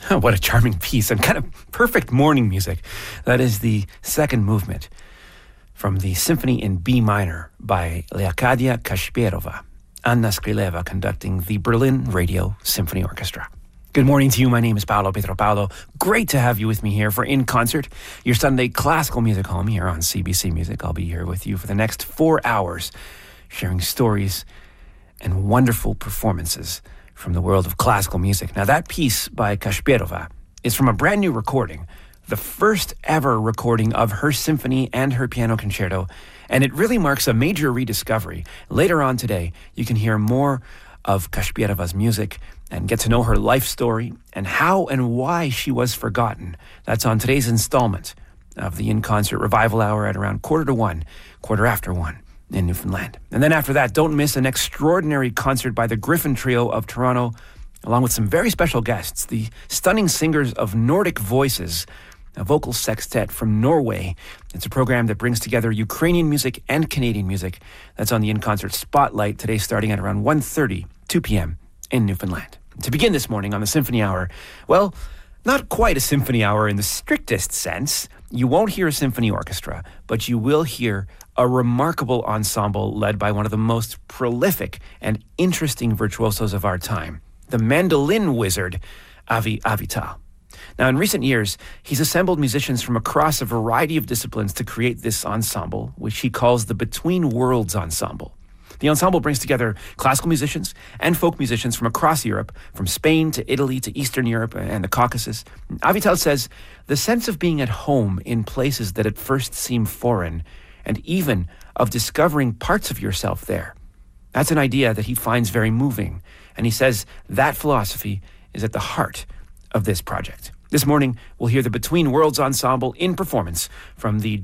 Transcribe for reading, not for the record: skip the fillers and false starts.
What a charming piece and kind of perfect morning music. That is the second movement from the Symphony in B minor by Leocadia Kashpirova. Anna Skrileva conducting the Berlin Radio Symphony Orchestra. Good morning to you. My name is Paolo Pietropalo. Great to have you with me here for In Concert, your Sunday classical music home here on CBC Music. I'll be here with you for the next 4 hours, sharing stories and wonderful performances from the world of classical music. Now, that piece by Kashpirova is from a brand new recording, the first ever recording of her symphony and her piano concerto, and it really marks a major rediscovery. Later on today, you can hear more of Kashpirova's music and get to know her life story and how and why she was forgotten. That's on today's installment of the In Concert Revival Hour at around 1:45 in Newfoundland. And then after that, don't miss an extraordinary concert by the Griffin Trio of Toronto, along with some very special guests, the stunning singers of Nordic Voices, a vocal sextet from Norway. It's a program that brings together Ukrainian music and Canadian music. That's on the In Concert Spotlight today, starting at around 1:30, 2 p.m. in Newfoundland. To begin this morning on the Symphony Hour, well, not quite a symphony hour in the strictest sense. You won't hear a symphony orchestra, but you will hear a remarkable ensemble led by one of the most prolific and interesting virtuosos of our time, the mandolin wizard, Avi Avital. Now, in recent years, he's assembled musicians from across a variety of disciplines to create this ensemble, which he calls the Between Worlds Ensemble. The ensemble brings together classical musicians and folk musicians from across Europe, from Spain to Italy to Eastern Europe and the Caucasus. Avital says, the sense of being at home in places that at first seem foreign, and even of discovering parts of yourself there. That's an idea that he finds very moving, and he says that philosophy is at the heart of this project. This morning, we'll hear the Between Worlds Ensemble in performance from the